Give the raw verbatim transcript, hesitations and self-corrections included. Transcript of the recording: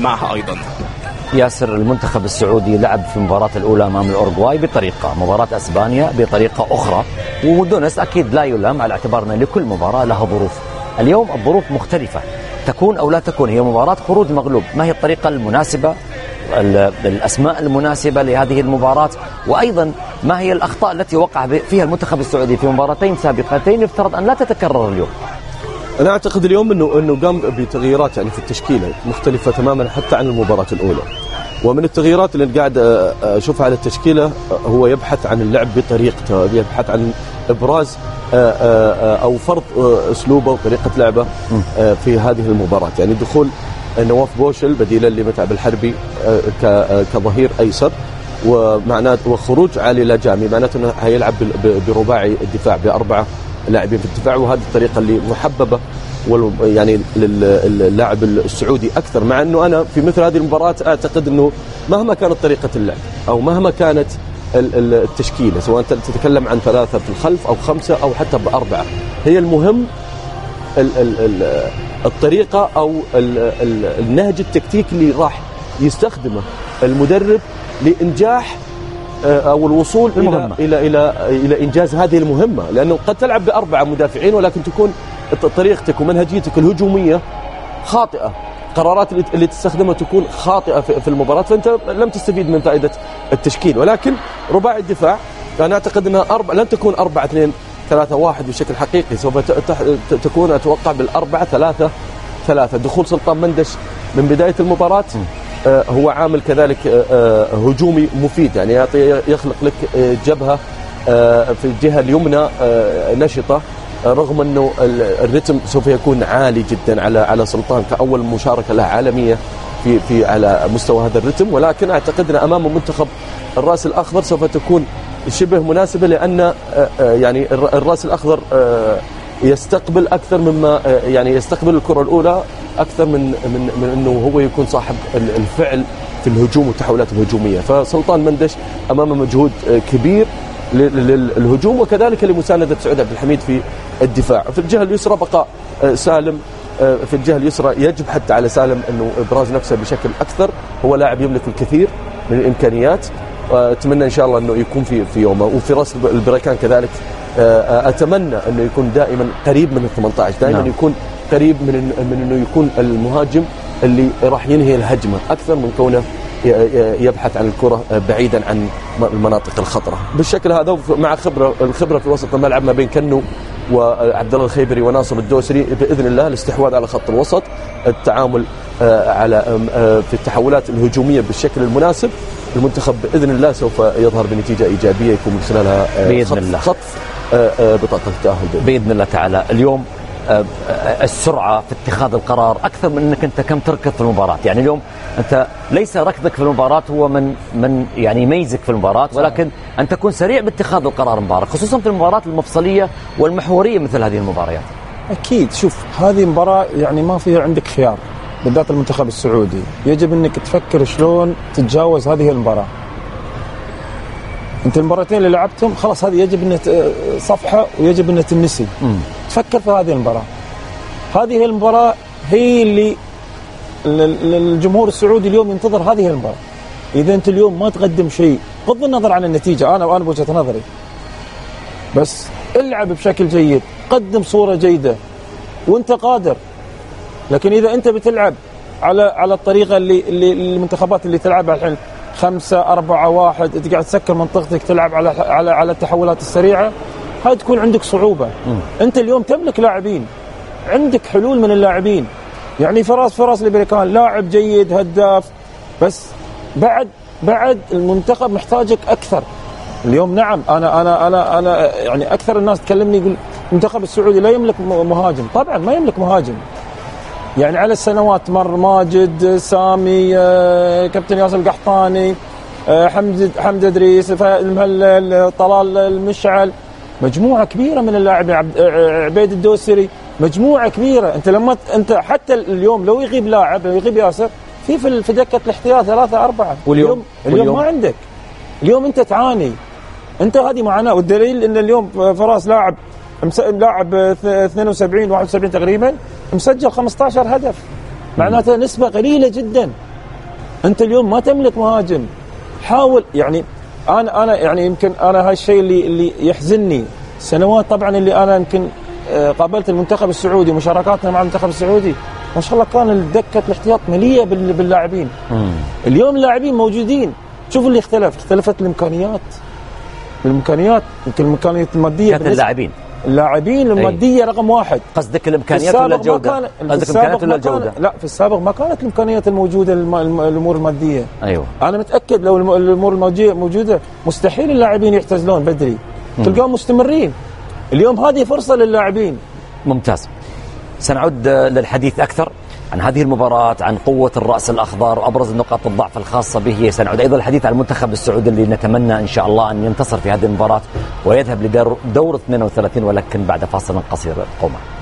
معها أيضا. ياسر، المنتخب السعودي لعب في المباراة الأولى أمام الأورغواي بطريقة، مباراة أسبانيا بطريقة أخرى، ومدونس أكيد لا يلام على اعتبار أن لكل مباراة لها ظروف. اليوم الظروف مختلفة، تكون أو لا تكون، هي مباراة خروج مغلوب. ما هي الطريقة المناسبة، الأسماء المناسبة لهذه المباراة، وأيضا ما هي الأخطاء التي وقع فيها المنتخب السعودي في مباراتين سابقتين يفترض أن لا تتكرر اليوم؟ أنا أعتقد اليوم أنه أنه قام بتغييرات يعني في التشكيلة مختلفة تماما حتى عن المباراة الأولى. ومن التغييرات اللي قاعد أشوفها على التشكيلة هو يبحث عن اللعب بطريقته، يبحث عن إبراز أو فرض أسلوبه وطريقة لعبه في هذه المباراة. يعني دخول نواف بوشل بديلا لمتعب الحربي كظهير أيسر، ومعناته وخروج علي لاجامي، معناته أنه هيلعب برباعي الدفاع بأربعة لاعبين في الدفاع، وهذه الطريقة اللي محببة يعني للاعب السعودي أكثر. مع أنه أنا في مثل هذه المباراة أعتقد أنه مهما كانت طريقة اللعب أو مهما كانت التشكيلة، سواء تتكلم عن ثلاثة في الخلف أو خمسة أو حتى بأربعة، هي المهم الطريقة أو النهج التكتيك اللي راح يستخدمه المدرب لإنجاح أو الوصول إلى, إلى إلى إلى إنجاز هذه المهمة. لأنه قد تلعب بأربعة مدافعين ولكن تكون طريقتك ومنهجيتك الهجومية خاطئة، قرارات اللي تستخدمها تكون خاطئة في المباراة، فأنت لم تستفيد من فائدة التشكيل. ولكن رباعي الدفاع أنا أعتقد أنها أربعة، لن تكون أربعة اثنين ثلاثة واحد بشكل حقيقي، سوف تكون أتوقع بالأربعة ثلاثة ثلاثة. دخول سلطان مندش من بداية المباراة هو عامل كذلك هجومي مفيد، يعني يخلق لك جبهة في الجهة اليمنى نشطة، رغم أنه الرتم سوف يكون عالي جدا على على سلطان كأول مشاركة له عالمية في في على مستوى هذا الرتم. ولكن أعتقد أن أمام منتخب الرأس الأخضر سوف تكون شبه مناسبة، لأن يعني الرأس الأخضر يستقبل أكثر مما يعني يستقبل الكرة الأولى أكثر من من من إنه هو يكون صاحب الفعل في الهجوم والتحولات الهجومية. فسلطان مندش أمامه مجهود كبير للهجوم وكذلك لمساندة سعود عبد الحميد في الدفاع. في الجهة اليسرى بقى سالم، في الجهة اليسرى يجب حتى على سالم أنه إبراز نفسه بشكل أكثر، هو لاعب يملك الكثير من الإمكانيات، وأتمنى إن شاء الله أنه يكون في في يومه. وفي راس البركان كذلك أتمنى أنه يكون دائما قريب من الثمانية عشر، دائما نعم. يكون قريب من من أنه يكون المهاجم اللي راح ينهي الهجمة أكثر من كونه يبحث عن الكرة بعيدا عن المناطق الخطرة. بالشكل هذا مع خبرة الخبرة في وسط الملعب ما بين كنو وعبد الله الخيبري وناصر الدوسري، بإذن الله الاستحواذ على خط الوسط، التعامل على في التحولات الهجومية بالشكل المناسب. المنتخب بإذن الله سوف يظهر بنتيجة إيجابية يكون من خلالها بإذن الله خطف بطاقة التأهل بإذن الله تعالى. اليوم السرعة في اتخاذ القرار أكثر من أنك أنت كم تركض في المباراة. يعني اليوم أنت ليس ركضك في المباراة هو من من يعني يميزك في المباراة، ولكن أن تكون سريع باتخاذ القرار المباراة، خصوصا في المباريات المفصلية والمحورية مثل هذه المباريات. أكيد. شوف، هذه مباراة يعني ما فيها عندك خيار، بالذات المنتخب السعودي يجب أنك تفكر شلون تتجاوز هذه المباراة. أنت المباراتين اللي لعبتهم خلاص، هذه يجب أن صفحة ويجب أن تنسي. م. تفكر في هذه المباراة. هذه المباراة هي اللي الجمهور السعودي اليوم ينتظر هذه المباراة. إذا أنت اليوم ما تقدم شيء بغض النظر عن النتيجة، أنا وأنا بوجهة نظري، بس العب بشكل جيد، قدم صورة جيدة وأنت قادر. لكن إذا أنت بتلعب على على الطريقة اللي, اللي المنتخبات اللي تلعبها الحين خمسة أربعة واحد، أنت قاعد تسكر منطقتك، تلعب على على على التحولات السريعة، هاي تكون عندك صعوبة. م. أنت اليوم تملك لاعبين، عندك حلول من اللاعبين، يعني فراس فراس البركان لاعب جيد هداف، بس بعد بعد المنتخب محتاجك أكثر اليوم. نعم أنا أنا أنا أنا يعني أكثر الناس تكلمني يقول المنتخب السعودي لا يملك مهاجم. طبعا ما يملك مهاجم، يعني على السنوات مر ماجد، سامي، كابتن ياسر القحطاني، حمد حمد ادريس، المهلل، طلال المشعل، مجموعة كبيرة من اللاعبين، عبيد الدوسري، مجموعة كبيرة. أنت لما أنت حتى اليوم لو يغيب لاعب، لو يغيب ياسر في في في دكة الاحتياط ثلاثة أربعة، واليوم اليوم, اليوم واليوم ما عندك. اليوم أنت تعاني، أنت هذه معاناة. والدليل إن اليوم فراس لاعب لاعب اثنين وسبعين واحد وسبعين تقريبا مسجل خمسة عشر هدف، معناته نسبة قليلة جدا. انت اليوم ما تملك مهاجم، حاول يعني. انا انا يعني يمكن انا هاي الشيء اللي اللي يحزنني سنوات طبعا اللي انا يمكن قابلت المنتخب السعودي ومشاركاتنا مع المنتخب السعودي، ما شاء الله كان الدكه الاحتياط مليئه باللاعبين. اليوم اللاعبين موجودين، شوف اللي اختلف، اختلفت الامكانيات. الامكانيات يمكن الامكانيات الماديه كانت اللاعبين اللاعبين الماديه رقم واحد. قصدك الامكانيات ولا الجوده؟ قصدك الامكانيات ولا الجوده؟ لا، في السابق ما كانت الامكانيات الموجوده الم... الامور الماديه. ايوه انا متاكد لو الم... الامور الماديه موجوده مستحيل اللاعبين يعتزلون بدري، تلقاهم مستمرين. اليوم هذه فرصه للاعبين. ممتاز. سنعود للحديث اكثر عن هذه المباراة، عن قوة الرأس الأخضر وأبرز نقاط الضعف الخاصة به. سنعود أيضا الحديث عن المنتخب السعودي اللي نتمنى إن شاء الله أن ينتصر في هذه المباراة ويذهب لدور اثنين وثلاثين، ولكن بعد فاصل قصير. قوما